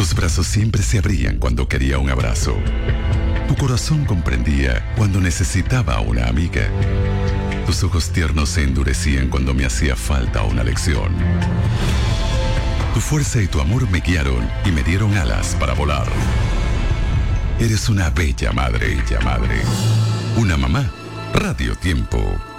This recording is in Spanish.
Tus brazos siempre se abrían cuando quería un abrazo. Tu corazón comprendía cuando necesitaba una amiga. Tus ojos tiernos se endurecían cuando me hacía falta una lección. Tu fuerza y tu amor me guiaron y me dieron alas para volar. Eres una bella madre, Una mamá. Radio Tiempo.